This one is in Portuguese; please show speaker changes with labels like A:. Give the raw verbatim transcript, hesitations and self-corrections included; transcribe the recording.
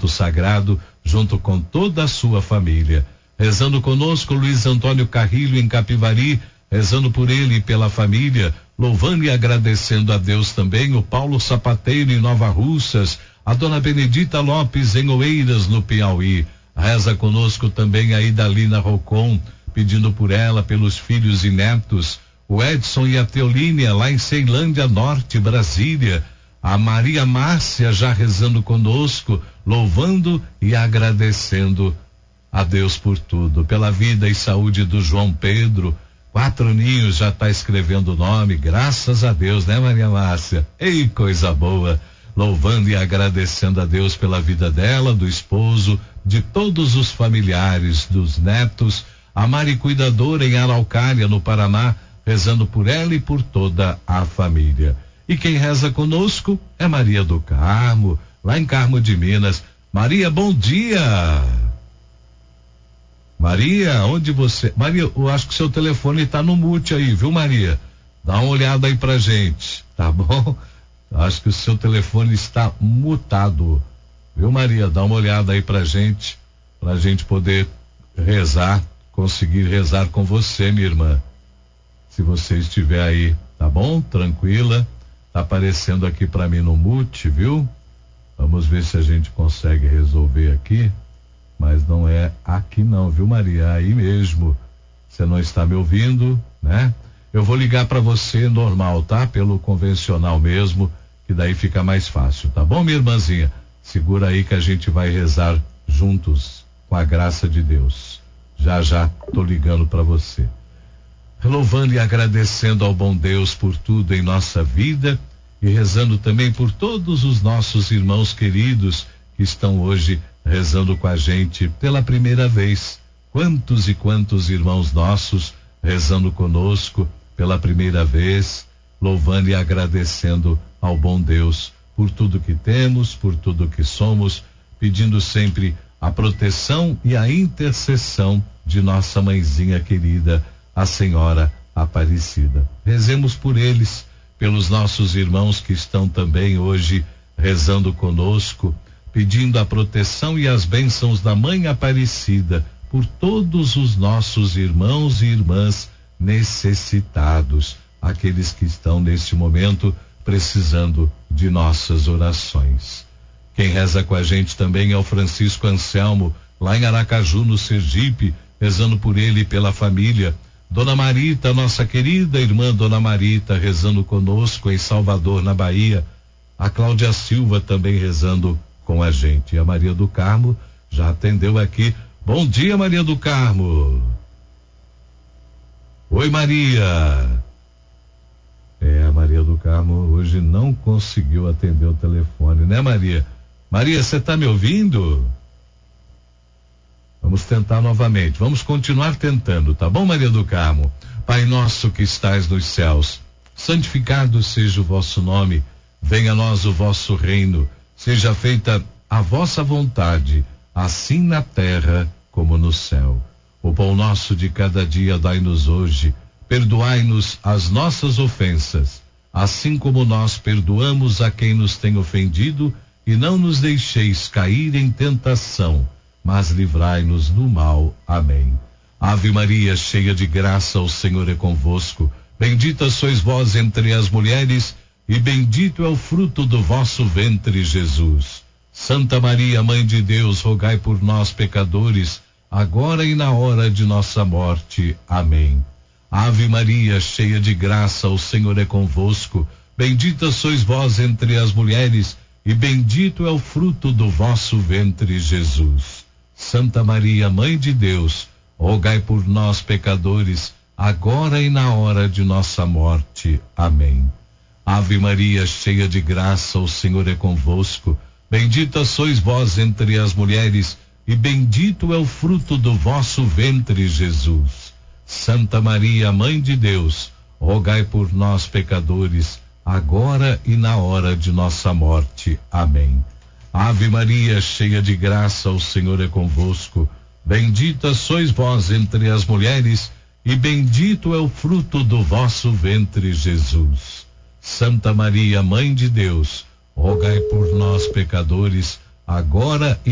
A: sagrado, junto com toda a sua família. Rezando conosco, Luiz Antônio Carrilho, em Capivari, rezando por ele e pela família, louvando e agradecendo a Deus também, o Paulo Sapateiro, em Nova Russas, a dona Benedita Lopes, em Oeiras, no Piauí. Reza conosco também a Idalina Rocon, pedindo por ela, pelos filhos e netos, o Edson e a Teolínia, lá em Ceilândia Norte, Brasília. A Maria Márcia já rezando conosco, louvando e agradecendo a Deus por tudo, pela vida e saúde do João Pedro. Quatro ninhos, já está escrevendo o nome, graças a Deus, né, Maria Márcia? Ei, coisa boa! Louvando e agradecendo a Deus pela vida dela, do esposo, de todos os familiares, dos netos. A Mari Cuidadora, em Araucária, no Paraná, rezando por ela e por toda a família. E quem reza conosco é Maria do Carmo, lá em Carmo de Minas. Maria, bom dia! Maria, onde você... Maria, eu acho que seu telefone tá no mute aí, viu, Maria? Dá uma olhada aí pra gente, tá bom? Acho que o seu telefone está mutado, viu, Maria? Dá uma olhada aí pra gente, pra gente poder rezar, conseguir rezar com você, minha irmã. Se você estiver aí, tá bom? Tranquila. Tá aparecendo aqui pra mim no mute, viu? Vamos ver se a gente consegue resolver aqui. Mas não é aqui não, viu, Maria? Aí mesmo. Você não está me ouvindo, né? Eu vou ligar para você normal, tá? Pelo convencional mesmo, que daí fica mais fácil, tá bom, minha irmãzinha? Segura aí que a gente vai rezar juntos, com a graça de Deus. Já já tô ligando para você. Louvando e agradecendo ao bom Deus por tudo em nossa vida e rezando também por todos os nossos irmãos queridos que estão hoje rezando com a gente pela primeira vez. Quantos e quantos irmãos nossos rezando conosco pela primeira vez, louvando e agradecendo ao bom Deus por tudo que temos, por tudo que somos, pedindo sempre a proteção e a intercessão de nossa mãezinha querida, a Senhora Aparecida. Rezemos por eles, pelos nossos irmãos que estão também hoje rezando conosco, pedindo a proteção e as bênçãos da Mãe Aparecida por todos os nossos irmãos e irmãs necessitados, aqueles que estão neste momento precisando de nossas orações. Quem reza com a gente também é o Francisco Anselmo, lá em Aracaju, no Sergipe, rezando por ele e pela família. Dona Marita, nossa querida irmã Dona Marita, rezando conosco em Salvador, na Bahia. A Cláudia Silva também rezando com a gente. E a Maria do Carmo já atendeu aqui. Bom dia, Maria do Carmo. Oi, Maria. É, a Maria do Carmo hoje não conseguiu atender o telefone, né, Maria? Maria, você tá me ouvindo? Vamos tentar novamente, vamos continuar tentando, tá bom, Maria do Carmo? Pai nosso que estais nos céus, santificado seja o vosso nome, venha a nós o vosso reino, seja feita a vossa vontade, assim na terra como no céu. O pão nosso de cada dia dai-nos hoje, perdoai-nos as nossas ofensas, assim como nós perdoamos a quem nos tem ofendido, e não nos deixeis cair em tentação, mas livrai-nos do mal. Amém. Ave Maria, cheia de graça, o Senhor é convosco. Bendita sois vós entre as mulheres, e bendito é o fruto do vosso ventre, Jesus. Santa Maria, Mãe de Deus, rogai por nós, pecadores, agora e na hora de nossa morte. Amém. Ave Maria, cheia de graça, o Senhor é convosco. Bendita sois vós entre as mulheres, e bendito é o fruto do vosso ventre, Jesus. Santa Maria, Mãe de Deus, rogai por nós, pecadores, agora e na hora de nossa morte. Amém. Ave Maria, cheia de graça, o Senhor é convosco. Bendita sois vós entre as mulheres, e bendito é o fruto do vosso ventre, Jesus. Santa Maria, Mãe de Deus, rogai por nós, pecadores, agora e na hora de nossa morte. Amém. Ave Maria, cheia de graça, o Senhor é convosco. Bendita sois vós entre as mulheres, e bendito é o fruto do vosso ventre, Jesus. Santa Maria, Mãe de Deus, rogai por nós, pecadores, agora e